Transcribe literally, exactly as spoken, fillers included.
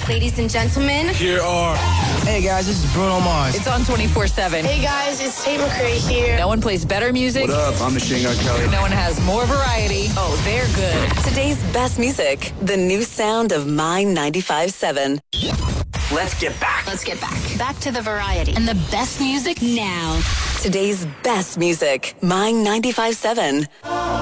Ladies and gentlemen, here are... Hey guys, this is Bruno Mars. It's on twenty-four seven. Hey guys, it's Tate McRae here. No one plays better music. What up? I'm Machine Gun Kelly. No one has more variety. Oh, they're good. Today's best music, the new sound of My ninety-five seven. Let's get back. let's get back. Back to the variety and the best music now. Today's best music, My ninety-five seven.